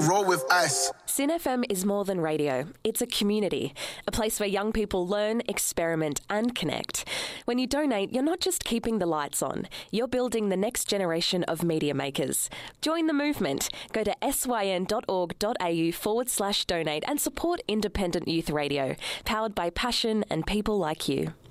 roll with ice. SYN FM is more than radio. It's a community, a place where young people learn, experiment and connect. When you donate, you're not just keeping the lights on, you're building the next generation of media makers. Join the movement. Go to syn.org.au/donate and support independent youth radio, powered by passion and people like you.